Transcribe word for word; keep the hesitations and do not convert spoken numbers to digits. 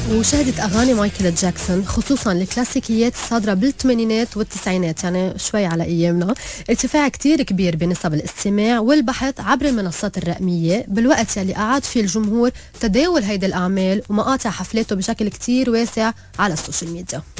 وشهدت أغاني مايكل جاكسون خصوصا الكلاسيكيات الصادرة بالثمانينات والتسعينات، يعني شوي على أيامنا، ارتفاع كتير كبير بنسب الاستماع والبحث عبر المنصات الرقمية، بالوقت يلي أعاد فيه الجمهور تداول هيدي الأعمال ومقاطع حفلاته بشكل كتير واسع على السوشيال ميديا.